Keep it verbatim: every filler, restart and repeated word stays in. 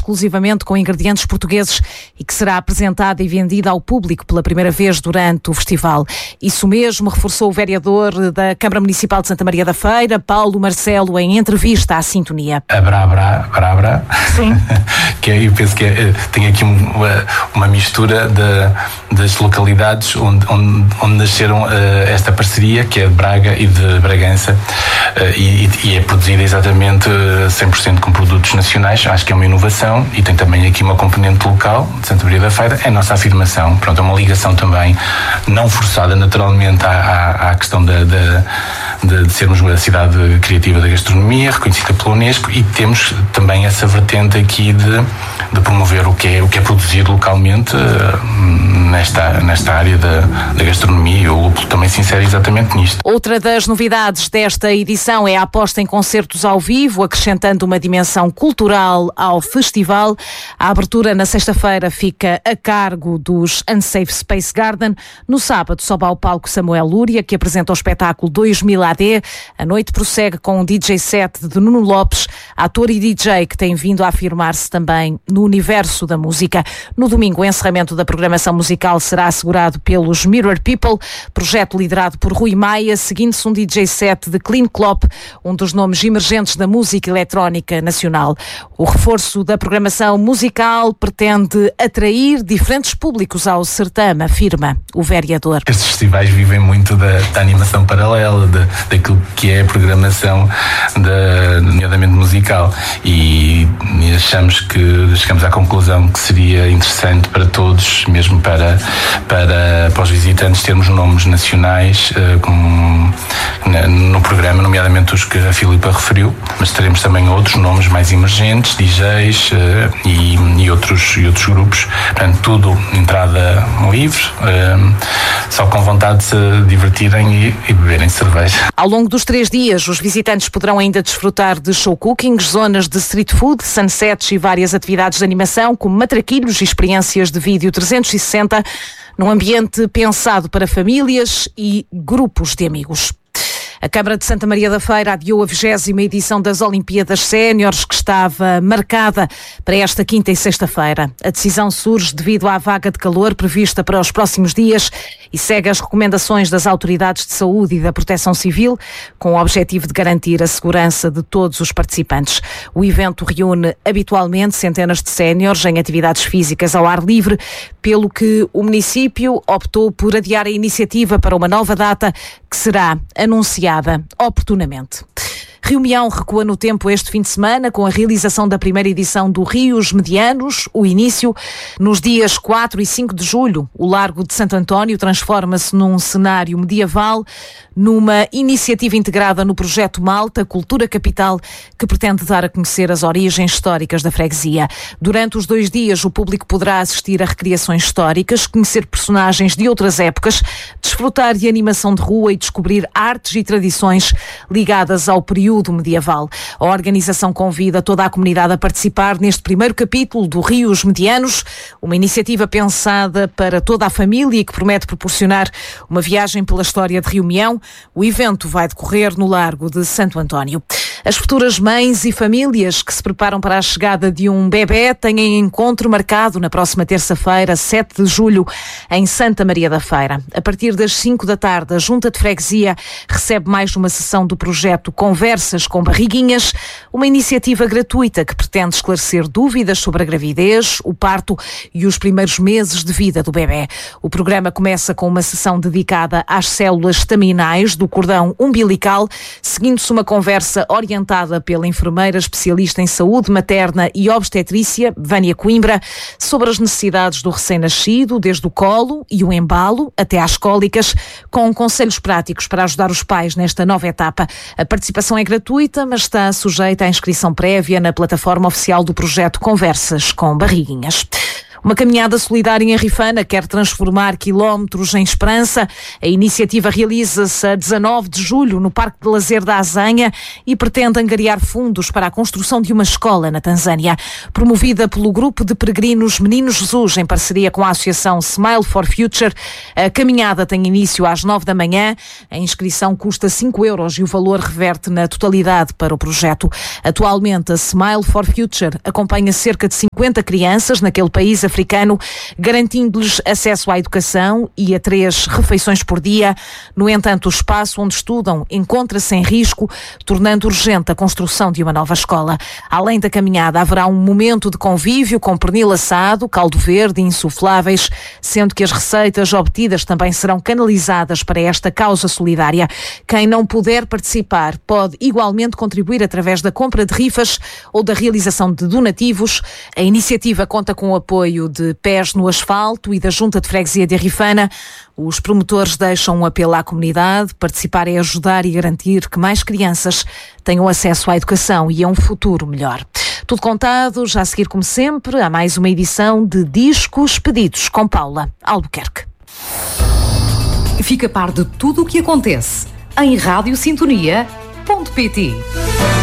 exclusivamente com ingredientes portugueses e que será apresentada e vendida ao público pela primeira vez durante o festival. Isso mesmo reforçou o vereador da Câmara Municipal de Santa Maria da Feira, Paulo Marcelo, em entrevista à Sintonia. Habrá, habrá, habrá, habrá. Sim. que é, eu penso que é, tem aqui uma, uma mistura de, das localidades onde, onde, onde nasceram uh, esta parceria, que é de Braga e de Bragança, uh, e, e é produzida exatamente uh, cem por cento com produtos nacionais. Acho que é uma inovação e tem também aqui uma componente local de Santa Maria da Feira. É a nossa afirmação. Pronto, é uma ligação também não forçada naturalmente à, à, à questão da, da, de, de sermos uma cidade criativa da gastronomia, reconhecida pela Unesco, e temos também essa vertente aqui de, de promover o que é, o que é produzido localmente uh, nesta, nesta área da, da gastronomia, e o Lúpulo também se insere exatamente nisto. Outra das novidades desta edição é a aposta em concertos ao vivo, acrescentando uma dimensão cultural ao festival. A abertura na sexta-feira fica a cargo dos Unsafe Space Garden. No sábado sobe ao palco Samuel Lúria, que apresenta o espetáculo dois mil A D. A noite prossegue com um D J set de Nuno Lopes, ator e D J que tem vindo a afirmar-se também no universo da música. No domingo, o encerramento da programação musical será assegurado pelos Mirror People, projeto liderado por Rui Maia, seguindo-se um D J set de Clean Clop, um dos nomes emergentes da música eletrónica nacional. O reforço da programação musical pretende atrair diferentes públicos ao certame, afirma o vereador. Estes festivais vivem muito da, da animação paralela, de, daquilo que é a programação, da, nomeadamente musical, e achamos que chegamos à conclusão que seria interessante para todos, mesmo para, para, para os visitantes, termos nomes nacionais uh, como, na, no programa, nomeadamente os que a Filipa referiu, mas teremos também outros nomes mais emergentes, D Js uh, e, e, outros, e outros grupos. Portanto, tudo entrada livre, uh, só com vontade de se divertirem e, e beberem cerveja. Ao longo dos três dias, os visitantes poderão ainda desfrutar de show cooking, zonas de street food, sunsets e várias atividades de animação, como matraquilhos e experiências de vídeo trezentos e sessenta, num ambiente pensado para famílias e grupos de amigos. A Câmara de Santa Maria da Feira adiou a vigésima edição das Olimpíadas Séniores, que estava marcada para esta quinta e sexta-feira. A decisão surge devido à vaga de calor prevista para os próximos dias e segue as recomendações das autoridades de saúde e da Proteção Civil, com o objetivo de garantir a segurança de todos os participantes. O evento reúne habitualmente centenas de séniores em atividades físicas ao ar livre, pelo que o município optou por adiar a iniciativa para uma nova data que será anunciada oportunamente. Rio Maior recua no tempo este fim de semana com a realização da primeira edição do Rios Medianos. O início nos dias quatro e cinco de julho. O Largo de Santo António transforma-se num cenário medieval, numa iniciativa integrada no projeto Malta Cultura Capital, que pretende dar a conhecer as origens históricas da freguesia. Durante os dois dias, o público poderá assistir a recriações históricas, conhecer personagens de outras épocas, desfrutar de animação de rua e descobrir artes e tradições ligadas ao período medieval. A organização convida toda a comunidade a participar neste primeiro capítulo do Rios Medianos, uma iniciativa pensada para toda a família e que promete proporcionar uma viagem pela história de Rio Maior. O evento vai decorrer no Largo de Santo António. As futuras mães e famílias que se preparam para a chegada de um bebê têm encontro marcado na próxima terça-feira, sete de julho, em Santa Maria da Feira. A partir das cinco da tarde, a Junta de Freguesia recebe mais uma sessão do projeto Conversas com Barriguinhas, uma iniciativa gratuita que pretende esclarecer dúvidas sobre a gravidez, o parto e os primeiros meses de vida do bebê. O programa começa com uma sessão dedicada às células estaminais do cordão umbilical, seguindo-se uma conversa orientada orientada pela enfermeira especialista em saúde materna e obstetrícia, Vânia Coimbra, sobre as necessidades do recém-nascido, desde o colo e o embalo até às cólicas, com conselhos práticos para ajudar os pais nesta nova etapa. A participação é gratuita, mas está sujeita à inscrição prévia na plataforma oficial do projeto Conversas com Barriguinhas. Uma caminhada solidária em Rifana quer transformar quilómetros em esperança. A iniciativa realiza-se a dezanove de julho no Parque de Lazer da Azanha e pretende angariar fundos para a construção de uma escola na Tanzânia. Promovida pelo grupo de peregrinos Menino Jesus, em parceria com a associação Smile for Future, a caminhada tem início às nove da manhã. A inscrição custa cinco euros e o valor reverte na totalidade para o projeto. Atualmente, a Smile for Future acompanha cerca de cinquenta crianças naquele país africano, garantindo-lhes acesso à educação e a três refeições por dia. No entanto, o espaço onde estudam encontra-se em risco, tornando urgente a construção de uma nova escola. Além da caminhada, haverá um momento de convívio com pernil assado, caldo verde e insufláveis, sendo que as receitas obtidas também serão canalizadas para esta causa solidária. Quem não puder participar pode igualmente contribuir através da compra de rifas ou da realização de donativos. A iniciativa conta com o apoio de Pés no Asfalto e da Junta de Freguesia de Rifana. Os promotores deixam um apelo à comunidade. Participar é ajudar e garantir que mais crianças tenham acesso à educação e a um futuro melhor. Tudo contado, já a seguir, como sempre, há mais uma edição de Discos Pedidos com Paula Albuquerque. Fica a par de tudo o que acontece em rádio sintonia ponto pt.